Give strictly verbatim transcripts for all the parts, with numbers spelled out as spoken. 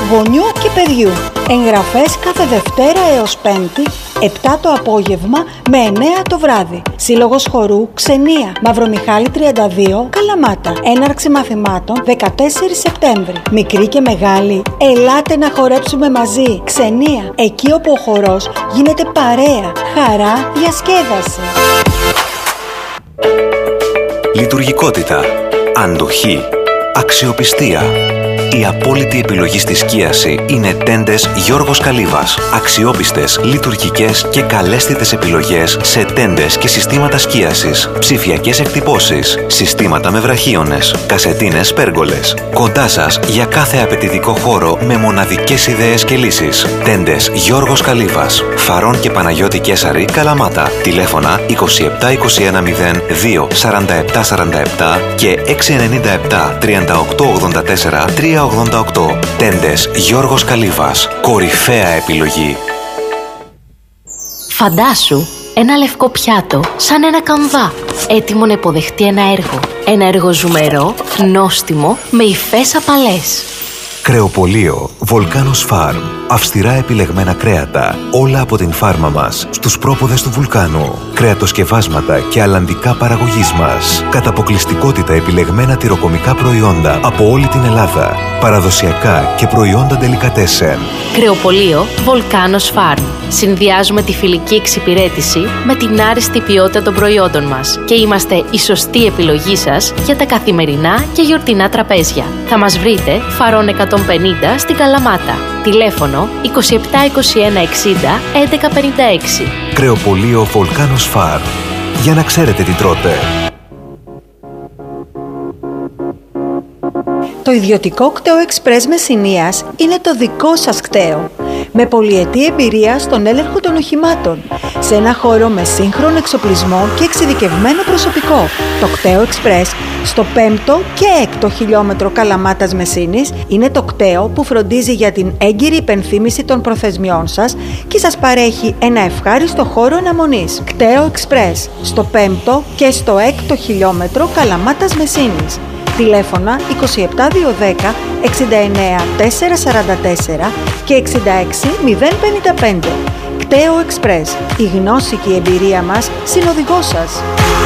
γονιού και παιδιού. Εγγραφές κάθε Δευτέρα έως Πέμπτη, επτά το απόγευμα με εννέα το βράδυ. Σύλλογος χορού Ξενία, Μαυρομιχάλη τριάντα δύο, Καλαμάτα. Έναρξη μαθημάτων δεκατέσσερις Σεπτέμβρη. Μικροί και μεγάλοι, ελάτε να χορέψουμε μαζί. Ξενία, εκεί όπου ο χορός γίνεται παρέα, χαρά, διασκέδαση. Λειτουργικότητα, αντοχή, αξιοπιστία. Η απόλυτη επιλογή στη σκίαση είναι τέντες Γιώργος Καλύβας. Αξιόπιστες, λειτουργικές και καλέσθητες επιλογές σε τέντες και συστήματα σκίασης. Ψηφιακές εκτυπώσεις, συστήματα με βραχίονες, κασετίνες πέργολες. Κοντά σας για κάθε απαιτητικό χώρο με μοναδικές ιδέες και λύσεις. Τέντες Γιώργος Καλύβας. Φαρών και Παναγιώτη Κέσαρη, Καλαμάτα. Τηλέφωνα είκοσι επτά είκοσι ένα μηδέν δύο σαράντα επτά σαράντα επτά και έξι εννιά επτά τριάντα οκτώ ογδόντα τέσσερα τρία ογδόντα οκτώ. Τέντες Γιώργος Καλύβας. Κορυφαία επιλογή. Φαντάσου ένα λευκό πιάτο σαν ένα καμβά, έτοιμο να υποδεχτεί ένα έργο. Ένα έργο ζουμερό, νόστιμο, με υφές απαλές. Κρεοπωλείο Volcanos Farm. Αυστηρά επιλεγμένα κρέατα, όλα από την φάρμα μας, στους πρόποδες του βουλκάνου. Κρεατοσκευάσματα και αλλαντικά παραγωγής μας. Κατά αποκλειστικότητα επιλεγμένα τυροκομικά προϊόντα από όλη την Ελλάδα. Παραδοσιακά και προϊόντα ντελικατέσεν. Κρεοπωλείο Volcanos Farm. Συνδυάζουμε τη φιλική εξυπηρέτηση με την άριστη ποιότητα των προϊόντων μας και είμαστε η σωστή επιλογή σας για τα καθημερινά και γιορτινά τραπέζια. Θα μας βρείτε Φαρών εκατόν πενήντα στην Καλαμάτα. Τηλέφωνο είκοσι επτά είκοσι ένα εξήντα έντεκα πενήντα έξι. Κρεοπωλείο Volcanos Farm. Για να ξέρετε τι τρώτε. Το ιδιωτικό κτέο Express Μεσσηνίας είναι το δικό σας κτέο. Με πολυετή εμπειρία στον έλεγχο των οχημάτων. Σε ένα χώρο με σύγχρονο εξοπλισμό και εξειδικευμένο προσωπικό. Το κτέο Express στο πέμπτο και έκτο χιλιόμετρο Καλαμάτας Μεσσήνης είναι το κτέο που φροντίζει για την έγκυρη υπενθύμηση των προθεσμιών σας και σας παρέχει ένα ευχάριστο χώρο αναμονής. Κτέο Express στο πέμπτο και στο έκτο χιλιόμετρο Καλαμάτας Μεσσήνης. Τηλέφωνα είκοσι επτά διακόσια δέκα εξήντα εννέα τετρακόσια σαράντα τέσσερα και εξήντα έξι μηδέν πενήντα πέντε. Κτέο Express. Η γνώση και η εμπειρία μας συνοδηγός σας.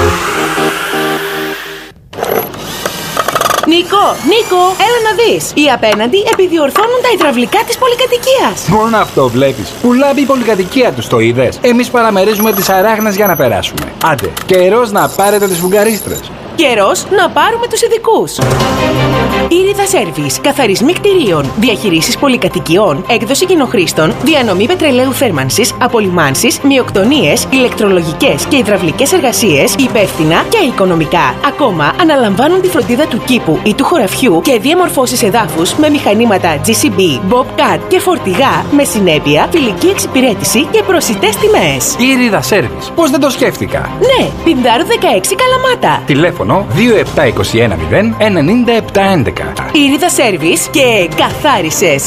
Νίκο, Νίκο, έλα να δεις. Οι απέναντι επιδιορθώνουν τα υδραυλικά της πολυκατοικίας. Μόνο αυτό βλέπεις. Που λάμπει η πολυκατοικία τους, το είδες. Εμείς παραμερίζουμε τις αράχνες για να περάσουμε. Άντε, καιρός να πάρετε τις βουλγαρίστρες. Καιρός να πάρουμε τους ειδικούς. Ήριδα Σέρβις, καθαρισμοί κτηρίων, διαχειρήσεις πολυκατοικιών, έκδοση κοινοχρήστων, διανομή πετρελαίου θέρμανσης, απολυμάνσεις, μειοκτονίες, ηλεκτρολογικές και υδραυλικές εργασίες, υπεύθυνα και οικονομικά. Ακόμα αναλαμβάνουν τη φροντίδα του κήπου ή του χωραφιού και διαμορφώσεις εδάφους με μηχανήματα τζι σι μπι, Bobcat και φορτηγά με συνέπεια, φιλική εξυπηρέτηση και προσιτές τιμές. Ήριδα Σέρβις, πώς δεν το σκέφτηκα. Ναι, Πινδάρου δεκαέξι Καλαμάτα. Τηλέφωνο δύο επτά είκοσι ένα μηδέν ενενήντα επτά έντεκα. Ήριδα Σέρβις και καθάρισες.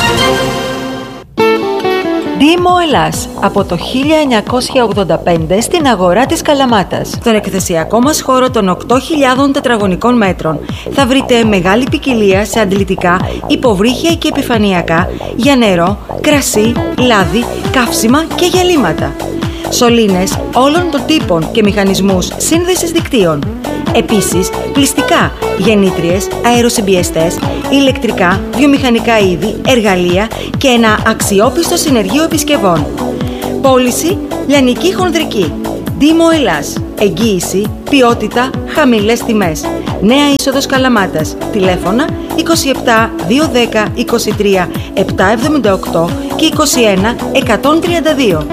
Δήμο Ελλάς, από το χίλια εννιακόσια ογδόντα πέντε στην αγορά της Καλαμάτας. Στον εκθεσιακό μας χώρο των οκτώ χιλιάδων τετραγωνικών μέτρων θα βρείτε μεγάλη ποικιλία σε αντλητικά, υποβρύχια και επιφανειακά για νερό, κρασί, λάδι, καύσιμα και γυαλίματα. Σωλήνες όλων των τύπων και μηχανισμούς σύνδεσης δικτύων. Επίσης, πλυστικά, γεννήτριες, αεροσυμπιεστές, ηλεκτρικά, βιομηχανικά είδη, εργαλεία και ένα αξιόπιστο συνεργείο επισκευών. Πώληση, λιανική χονδρική. Δήμο Ελλάς. Εγγύηση, ποιότητα, χαμηλές τιμές. Νέα είσοδος Καλαμάτας. Τηλέφωνα είκοσι επτά διακόσια δέκα είκοσι τρία επτακόσια εβδομήντα οκτώ και είκοσι ένα εκατόν τριάντα δύο.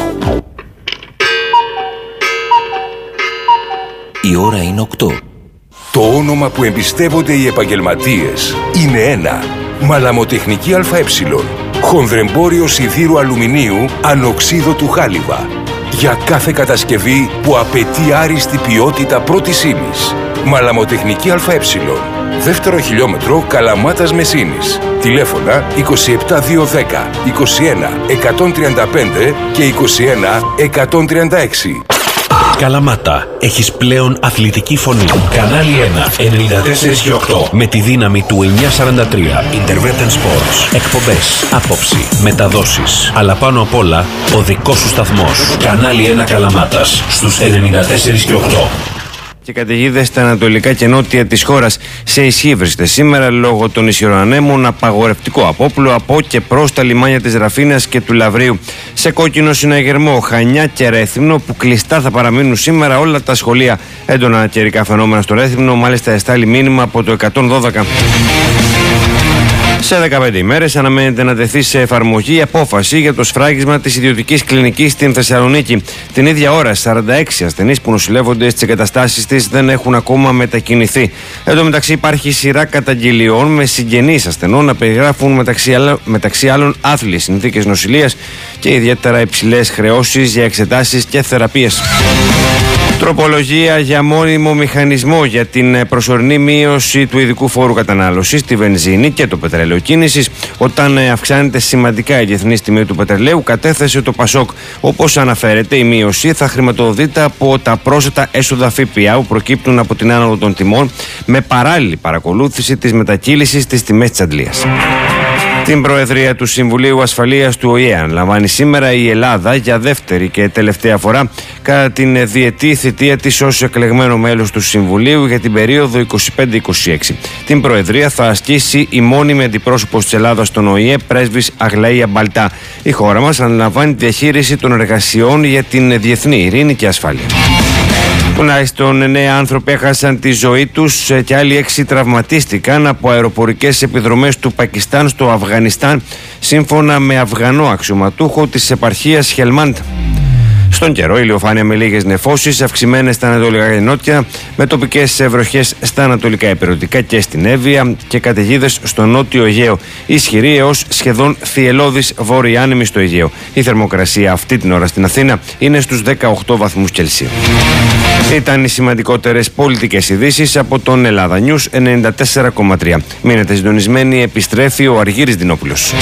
Η ώρα είναι οκτώ. Το όνομα που εμπιστεύονται οι επαγγελματίες είναι ένα. Μαλαμοτεχνική ΑΕ. Χονδρεμπόριο σιδήρου αλουμινίου ανοξίδωτου χάλιβα. Για κάθε κατασκευή που απαιτεί άριστη ποιότητα πρώτης ύλης. Μαλαμοτεχνική ΑΕ. Δεύτερο χιλιόμετρο Καλαμάτας Μεσσήνης. Τηλέφωνα είκοσι επτά διακόσια δέκα είκοσι ένα εκατόν τριάντα πέντε και είκοσι ένα εκατόν τριάντα έξι. Καλαμάτα, έχεις πλέον αθλητική φωνή. Κανάλι ένα, ενενήντα τέσσερα και οκτώ. Με τη δύναμη του εννιακόσια σαράντα τρία. Intervetten Sports. Εκπομπές, άποψη, μεταδόσεις. Αλλά πάνω απ' όλα, ο δικός σου σταθμός. Κανάλι ένα Καλαμάτας, στους ενενήντα τέσσερα και οκτώ. Και καταιγίδες στα ανατολικά και νότια της χώρας σε ισχύ βρίσκεται σήμερα λόγω των ισχυρών ανέμων απαγορευτικό απόπλο από και προς τα λιμάνια της Ραφίνας και του Λαβρίου. Σε κόκκινο συναγερμό Χανιά και Ρέθυμνο, που κλειστά θα παραμείνουν σήμερα όλα τα σχολεία. Έντονα καιρικά φαινόμενα στο Ρέθυμνο, μάλιστα εστάλει μήνυμα από το εκατόν δώδεκα. Σε δεκαπέντε ημέρες αναμένεται να τεθεί σε εφαρμογή η απόφαση για το σφράγισμα της ιδιωτικής κλινικής στην Θεσσαλονίκη. Την ίδια ώρα, σαράντα έξι ασθενείς που νοσηλεύονται στις εγκαταστάσεις της δεν έχουν ακόμα μετακινηθεί. Εν τω μεταξύ, υπάρχει σειρά καταγγελιών με συγγενείς ασθενών να περιγράφουν μεταξύ, άλλων, μεταξύ άλλων άθλιες συνθήκες νοσηλείας και ιδιαίτερα υψηλές χρεώσεις για εξετάσεις και θεραπείες. Τροπολογία για μόνιμο μηχανισμό για την προσωρινή μείωση του ειδικού φόρου κατανάλωσης στη βενζίνη και το πετρέλαιο κίνησης, όταν αυξάνεται σημαντικά η διεθνής τιμή του πετρελαίου, κατέθεσε το Πασόκ. Όπως αναφέρεται, η μείωση θα χρηματοδοτείται από τα πρόσθετα έσοδα ΦΠΑ που προκύπτουν από την άνοδο των τιμών, με παράλληλη παρακολούθηση της μετακύλησης στις τιμές της αντλίας. Την Προεδρία του Συμβουλίου Ασφαλείας του Ο Η Ε αναλαμβάνει σήμερα η Ελλάδα για δεύτερη και τελευταία φορά κατά την διετή θητεία της ως εκλεγμένο μέλος του Συμβουλίου για την περίοδο είκοσι πέντε είκοσι έξι. Την Προεδρία θα ασκήσει η μόνιμη αντιπρόσωπος της Ελλάδας στον Ο Η Ε, πρέσβης Αγλαία Μπαλτά. Η χώρα μας αναλαμβάνει τη διαχείριση των εργασιών για την διεθνή ειρήνη και ασφάλεια. Τουλάχιστον εννέα άνθρωποι έχασαν τη ζωή τους και άλλοι έξι τραυματίστηκαν από αεροπορικές επιδρομές του Πακιστάν στο Αφγανιστάν, σύμφωνα με Αφγανό αξιωματούχο της επαρχίας Χελμάντ. Στον καιρό, ηλιοφάνεια με λίγες νεφώσεις, αυξημένες στα ανατολικά και νότια, με τοπικές βροχές στα ανατολικά ηπειρωτικά και στην Εύβοια και καταιγίδες στο νότιο Αιγαίο. Ισχυρή έως σχεδόν θυελλώδης βόρεια άνεμη στο Αιγαίο. Η θερμοκρασία αυτή την ώρα στην Αθήνα είναι στους δεκαοκτώ βαθμούς Κελσίου. Ήταν οι σημαντικότερες πολιτικές ειδήσεις από τον Ελλάδα News ενενήντα τέσσερα κόμμα τρία. Μείνετε συντονισμένοι, επιστρέφει ο Αργύρης Δινόπουλος.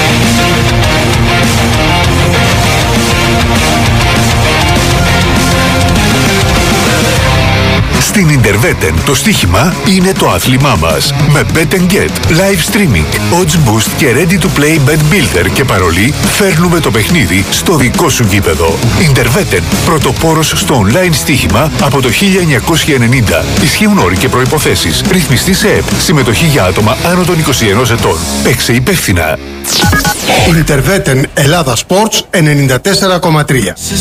Στην Intervetten το στοίχημα είναι το άθλημά μας. Με Bet and Get, live streaming, odds boost και ready to play bet builder και παρολί, φέρνουμε το παιχνίδι στο δικό σου γήπεδο. Intervetten, πρωτοπόρος στο online στοίχημα από το χίλια εννιακόσια ενενήντα. Ισχύουν όροι και προϋποθέσεις. Ρυθμιστή σε ΕΠ. Συμμετοχή για άτομα άνω των είκοσι ενός ετών. Παίξε υπεύθυνα. Intervetten Ελλάδα Sports ενενήντα τέσσερα κόμμα τρία.